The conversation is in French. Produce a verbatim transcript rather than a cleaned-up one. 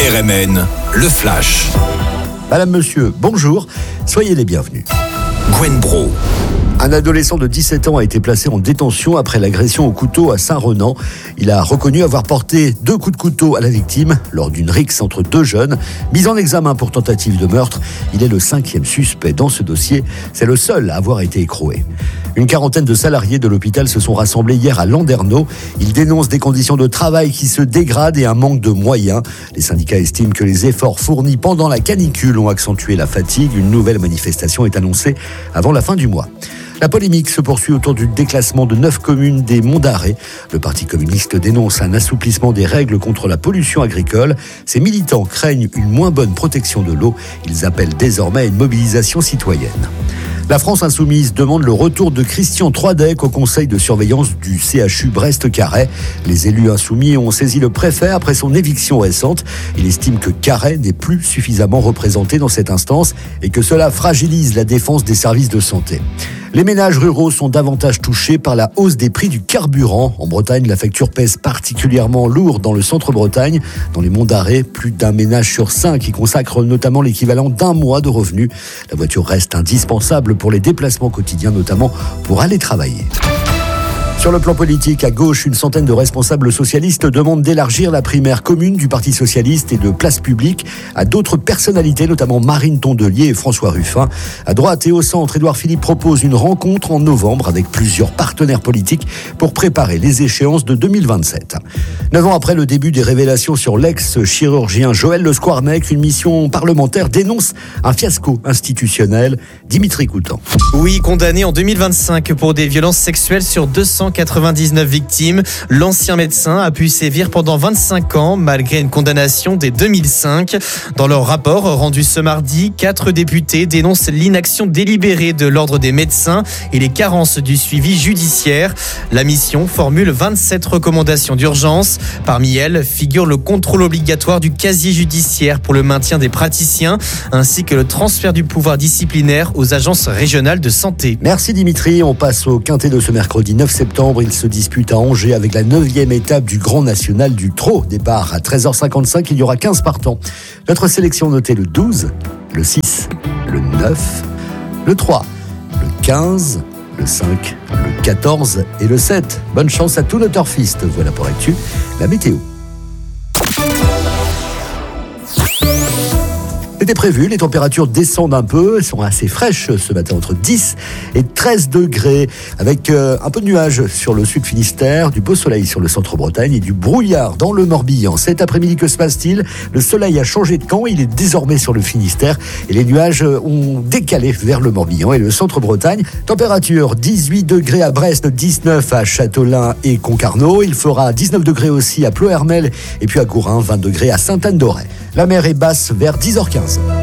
R M N, le Flash. Madame, monsieur, bonjour, soyez les bienvenus. Gwen Bro. Un adolescent de dix-sept ans a été placé en détention après l'agression au couteau à Saint-Renan. Il a reconnu avoir porté deux coups de couteau à la victime lors d'une rixe entre deux jeunes. Mis en examen pour tentative de meurtre, il est le cinquième suspect dans ce dossier. C'est le seul à avoir été écroué. Une quarantaine de salariés de l'hôpital se sont rassemblés hier à Landerneau. Ils dénoncent des conditions de travail qui se dégradent et un manque de moyens. Les syndicats estiment que les efforts fournis pendant la canicule ont accentué la fatigue. Une nouvelle manifestation est annoncée avant la fin du mois. La polémique se poursuit autour du déclassement de neuf communes des Monts d'Arrée. Le Parti communiste dénonce un assouplissement des règles contre la pollution agricole. Ses militants craignent une moins bonne protection de l'eau. Ils appellent désormais à une mobilisation citoyenne. La France insoumise demande le retour de Christian Troidec au conseil de surveillance du C H U Brest-Carhaix. Les élus insoumis ont saisi le préfet après son éviction récente. Il estime que Carhaix n'est plus suffisamment représenté dans cette instance et que cela fragilise la défense des services de santé. Les ménages ruraux sont davantage touchés par la hausse des prix du carburant. En Bretagne, la facture pèse particulièrement lourd dans le centre-Bretagne. Dans les Monts d'Arrée, plus d'un ménage sur cinq y consacre notamment l'équivalent d'un mois de revenus. La voiture reste indispensable pour les déplacements quotidiens, notamment pour aller travailler. Sur le plan politique, à gauche, une centaine de responsables socialistes demandent d'élargir la primaire commune du Parti socialiste et de Place Publique à d'autres personnalités, notamment Marine Tondelier et François Ruffin. À droite et au centre, Édouard Philippe propose une rencontre en novembre avec plusieurs partenaires politiques pour préparer les échéances de deux mille vingt-sept. Neuf ans après le début des révélations sur l'ex-chirurgien Joël Le Squarnec, une mission parlementaire dénonce un fiasco institutionnel. Dimitri Coutan. Oui, condamné en deux mille vingt-cinq pour des violences sexuelles sur deux cent quatre-vingt-dix-neuf victimes. L'ancien médecin a pu sévir pendant vingt-cinq ans malgré une condamnation dès deux mille cinq. Dans leur rapport rendu ce mardi, quatre députés dénoncent l'inaction délibérée de l'ordre des médecins et les carences du suivi judiciaire. La mission formule vingt-sept recommandations d'urgence. Parmi elles figure le contrôle obligatoire du casier judiciaire pour le maintien des praticiens ainsi que le transfert du pouvoir disciplinaire aux agences régionales de santé. Merci Dimitri. On passe au quintet de ce mercredi neuf septembre. Il se dispute à Angers avec la neuvième étape du Grand National du Trot. Départ à treize heures cinquante-cinq, il y aura quinze partants. Notre sélection notée le douze, le six, le neuf, le trois, le quinze, le cinq, le quatorze et le sept. Bonne chance à tous nos turfistes. Voilà pour Actu, la météo. C'était prévu, les températures descendent un peu, elles sont assez fraîches ce matin, entre dix et treize degrés, avec euh, un peu de nuages sur le sud Finistère, du beau soleil sur le centre-Bretagne et du brouillard dans le Morbihan. Cet après-midi, que se passe-t-il ? Le soleil a changé de camp, il est désormais sur le Finistère et les nuages ont décalé vers le Morbihan et le centre-Bretagne. Température dix-huit degrés à Brest, dix-neuf à Châteaulin et Concarneau. Il fera dix-neuf degrés aussi à Ploërmel et puis à Gourin, vingt degrés à Sainte-Anne-d'Auray. La mer est basse vers dix heures quinze.